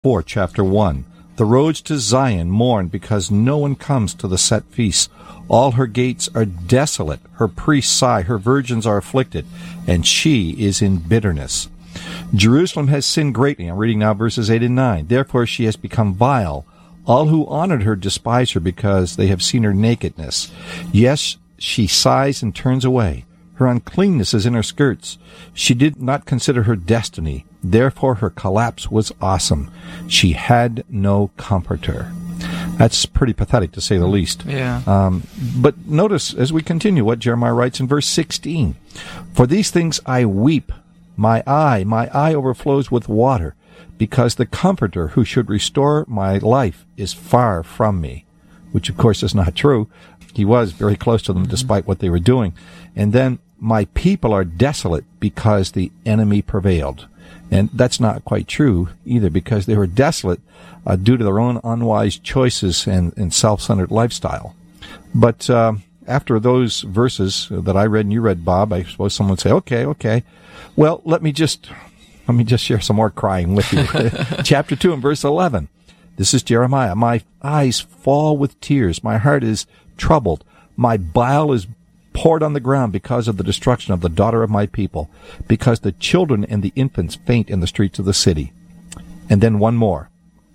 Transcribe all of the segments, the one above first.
4, chapter 1. The roads to Zion mourn because no one comes to the set feasts. All her gates are desolate. Her priests sigh. Her virgins are afflicted, and she is in bitterness. Jerusalem has sinned greatly. I'm reading now verses 8 and 9. Therefore she has become vile. All who honored her despise her because they have seen her nakedness. Yes, she sighs and turns away. Her uncleanness is in her skirts. She did not consider her destiny. Therefore her collapse was awesome. She had no comforter. That's pretty pathetic, to say the least. Yeah. But notice, as we continue, what Jeremiah writes in verse 16. For these things I weep. My eye overflows with water, because the Comforter who should restore my life is far from me. Which, of course, is not true. He was very close to them, despite what they were doing. And then, my people are desolate because the enemy prevailed. And that's not quite true either, because they were desolate due to their own unwise choices and self-centered lifestyle. But after those verses that I read and you read, Bob, I suppose someone would say, okay. Well, let me just share some more crying with you. Chapter 2 and verse 11. This is Jeremiah. My eyes fall with tears. My heart is troubled. My bile is poured on the ground because of the destruction of the daughter of my people, because the children and the infants faint in the streets of the city. And then one more.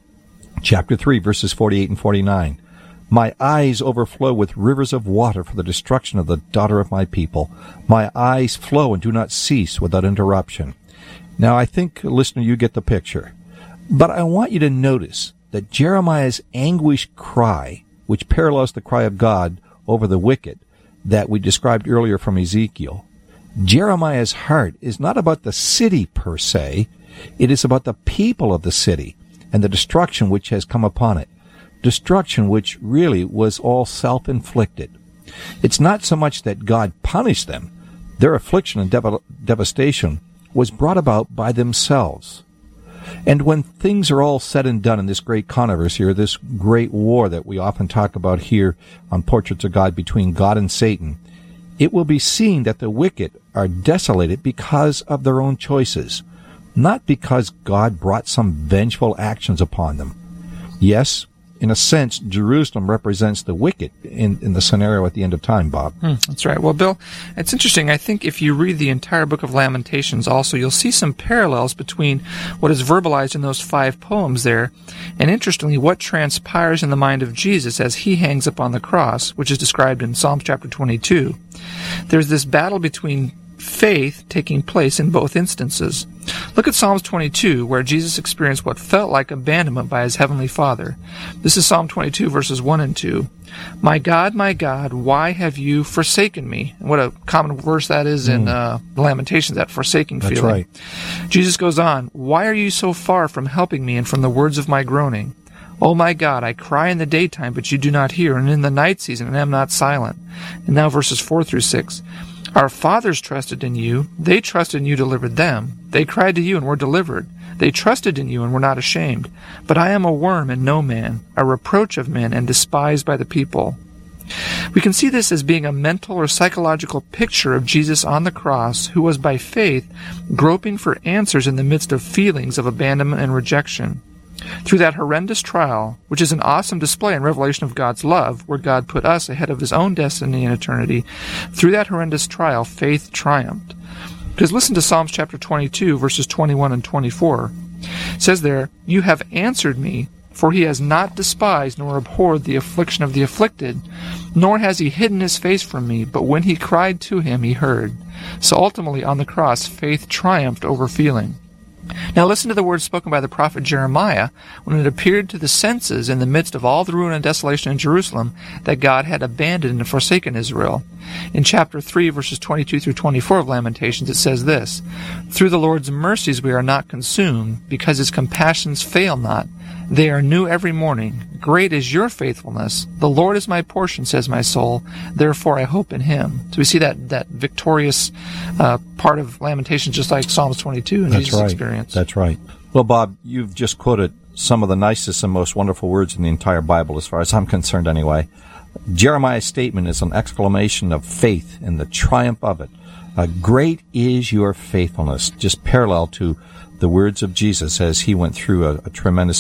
Chapter 3, verses 48 and 49. My eyes overflow with rivers of water for the destruction of the daughter of my people. My eyes flow and do not cease without interruption. Now, I think, listener, you get the picture. But I want you to notice that Jeremiah's anguish cry, which parallels the cry of God over the wicked, that we described earlier from Ezekiel, Jeremiah's heart is not about the city per se. It is about the people of the city and the destruction which has come upon it. Destruction which really was all self-inflicted. It's not so much that God punished them. Their affliction and devastation was brought about by themselves. And when things are all said and done in this great controversy, or this great war that we often talk about here on Portraits of God between God and Satan, it will be seen that the wicked are desolated because of their own choices, not because God brought some vengeful actions upon them. Yes, in a sense, Jerusalem represents the wicked in the scenario at the end of time, Bob. That's right. Well, Bill, it's interesting. I think if you read the entire book of Lamentations also, you'll see some parallels between what is verbalized in those 5 poems there, and interestingly, what transpires in the mind of Jesus as he hangs upon the cross, which is described in Psalms chapter 22. There's this battle between faith taking place in both instances. Look at Psalms 22, where Jesus experienced what felt like abandonment by his heavenly Father. This is Psalm 22, verses 1 and 2. My God, why have you forsaken me? And what a common verse that is in Lamentations, that forsaking feeling. That's right. Jesus goes on, why are you so far from helping me and from the words of my groaning? Oh my God, I cry in the daytime, but you do not hear, and in the night season, and am not silent. And now verses 4 through 6. Our fathers trusted in you. They trusted and you delivered them. They cried to you and were delivered. They trusted in you and were not ashamed. But I am a worm and no man, a reproach of men and despised by the people. We can see this as being a mental or psychological picture of Jesus on the cross, who was by faith groping for answers in the midst of feelings of abandonment and rejection. Through that horrendous trial, which is an awesome display and revelation of God's love, where God put us ahead of his own destiny and eternity, through that horrendous trial, faith triumphed. Because listen to Psalms chapter 22, verses 21 and 24. It says there, you have answered me, for he has not despised nor abhorred the affliction of the afflicted, nor has he hidden his face from me, but when he cried to him, he heard. So ultimately, on the cross, faith triumphed over feeling. Now listen to the words spoken by the prophet Jeremiah when it appeared to the senses in the midst of all the ruin and desolation in Jerusalem that God had abandoned and forsaken Israel. In chapter 3, verses 22 through 24 of Lamentations, it says this, through the Lord's mercies we are not consumed, because his compassions fail not. They are new every morning. Great is your faithfulness. The Lord is my portion, says my soul. Therefore I hope in him. So we see that victorious part of Lamentations, just like Psalms 22 and Jesus' experience. That's right. Well, Bob, you've just quoted some of the nicest and most wonderful words in the entire Bible, as far as I'm concerned anyway. Jeremiah's statement is an exclamation of faith in the triumph of it. Great is your faithfulness, just parallel to the words of Jesus as he went through a tremendous